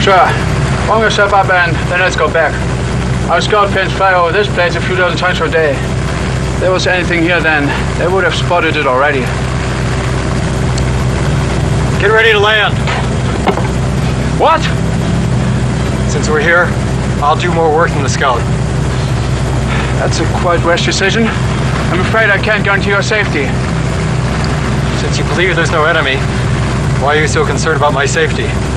Sure. Warm yourself up and then let's go back. Our scout planes fly over this place a few dozen times per day. If there was anything here then, they would have spotted it already. Get ready to land. What? Since we're here, I'll do more work than the scout. That's a quite rash decision. I'm afraid I can't guarantee your safety. Since you believe there's no enemy, why are you so concerned about my safety?